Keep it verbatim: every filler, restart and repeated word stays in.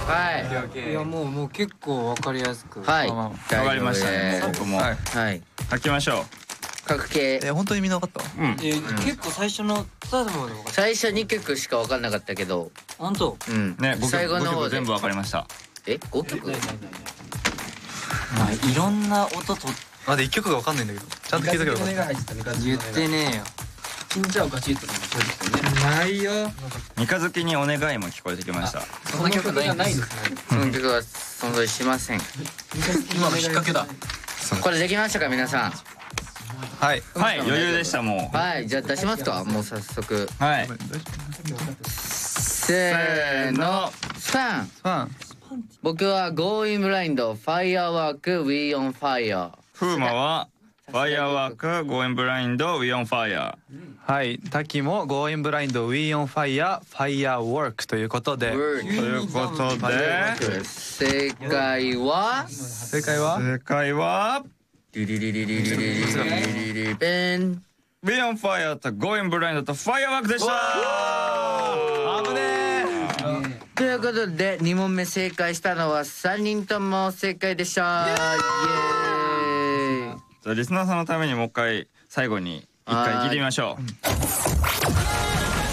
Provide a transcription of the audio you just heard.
はいいやもうもう結構わかりやすくはいわかりましたね。僕もはい書きましょう。 書く系え本当にみんな分かった？ うん。 結構最初のスタートまで分かった最初にきょくしか分かんなかったけど本当うんね、 最後の方で全部分かりました。 えごきょくまあいろんな音とまだいっきょくが分かんないんだけどちゃんと聞いたけど言ってねえよ金ちゃんおかしいってのも聞こえてきたね。 ないよ三日月にお願いも聞こえてきました。 そんな曲ないんですね。 その曲は存在しません今の引っ掛けだ。 これできましたか皆さんはいはい、余裕でしたもう。 はいじゃあ出しますかもう早速はい。 せーのスパンファン僕は Going Blind Firework We on Fire 風磨はファイアワーク、ゴーインブラインド、ウィオンファイア。 はい滝も Going Blind We on Fire Firework ということでということで正解は正解は正解はリリリリリリリリリリリペンウィオンファイアとゴーインブラインドとファイアワークでした。 危ねえということでに問目正解したのはさんにんとも正解でしたイエーイじゃあリスナーさんのためにもう一回最後に一回聞いてみましょう。